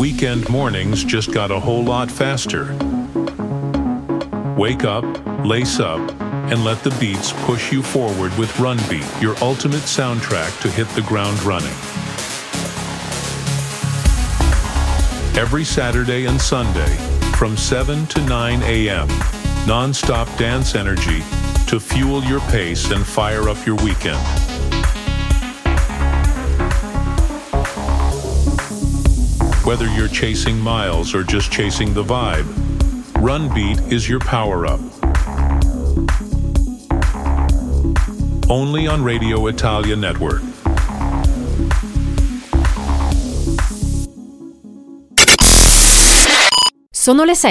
Weekend mornings just got a whole lot faster. Wake up, lace up, and let the beats push you forward with Run Beat, your ultimate soundtrack to hit the ground running. Every Saturday and Sunday, from 7 to 9 a.m., non-stop dance energy to fuel your pace and fire up your weekend. Whether you're chasing miles or just chasing the vibe, Run Beat is your power-up. Only on Radio Italia Network. Sono le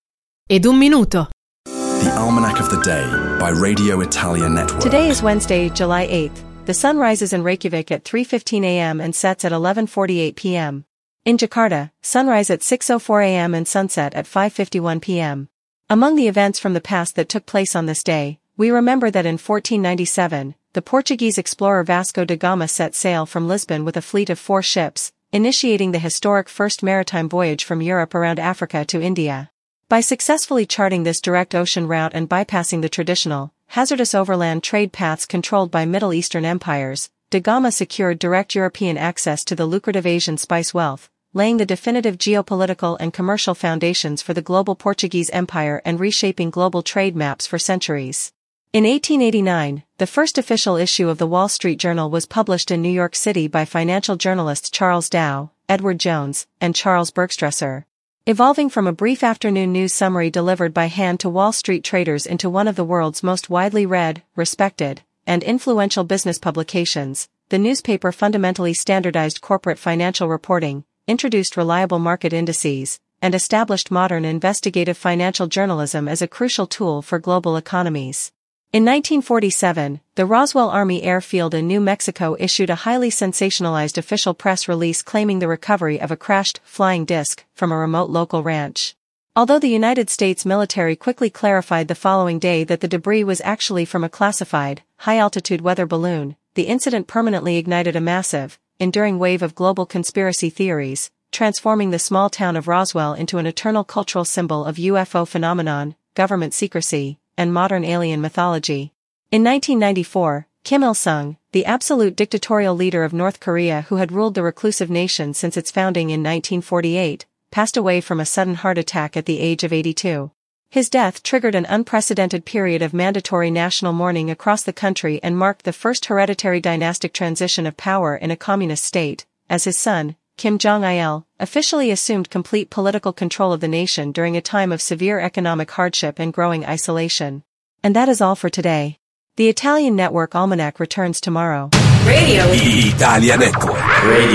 7:01. The Almanac of the Day by Radio Italia Network. Today is Wednesday, July 8th. The sun rises in Reykjavik at 3:15 a.m. and sets at 11:48 p.m. In Jakarta, sunrise at 6:04 a.m. and sunset at 5:51 p.m. Among the events from the past that took place on this day, we remember that in 1497, the Portuguese explorer Vasco da Gama set sail from Lisbon with a fleet of 4 ships, initiating the historic first maritime voyage from Europe around Africa to India. By successfully charting this direct ocean route and bypassing the traditional, hazardous overland trade paths controlled by Middle Eastern empires, da Gama secured direct European access to the lucrative Asian spice wealth, laying the definitive geopolitical and commercial foundations for the global Portuguese empire and reshaping global trade maps for centuries. In 1889, the first official issue of the Wall Street Journal was published in New York City by financial journalists Charles Dow, Edward Jones, and Charles Bergstresser. Evolving from a brief afternoon news summary delivered by hand to Wall Street traders into one of the world's most widely read, respected, and influential business publications, the newspaper fundamentally standardized corporate financial reporting, introduced reliable market indices, and established modern investigative financial journalism as a crucial tool for global economies. In 1947, the Roswell Army Airfield in New Mexico issued a highly sensationalized official press release claiming the recovery of a crashed flying disc from a remote local ranch. Although the United States military quickly clarified the following day that the debris was actually from a classified, high-altitude weather balloon, the incident permanently ignited a massive, enduring wave of global conspiracy theories, transforming the small town of Roswell into an eternal cultural symbol of UFO phenomenon, government secrecy, and modern alien mythology. In 1994, Kim Il-sung, the absolute dictatorial leader of North Korea who had ruled the reclusive nation since its founding in 1948, passed away from a sudden heart attack at the age of 82. His death triggered an unprecedented period of mandatory national mourning across the country and marked the first hereditary dynastic transition of power in a communist state, as his son, Kim Jong-il, officially assumed complete political control of the nation during a time of severe economic hardship and growing isolation. And that is all for today. The Italian Network Almanac returns tomorrow. Radio Italia Network.